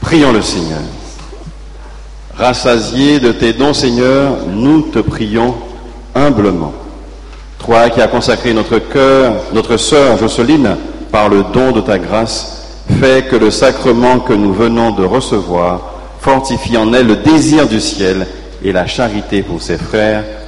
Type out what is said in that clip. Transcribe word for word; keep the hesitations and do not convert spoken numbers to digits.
Prions le Seigneur. Rassasié de tes dons, Seigneur, nous te prions humblement. Toi qui as consacré notre cœur, notre sœur Jocelyne, par le don de ta grâce, fais que le sacrement que nous venons de recevoir fortifie en elle le désir du ciel et la charité pour ses frères,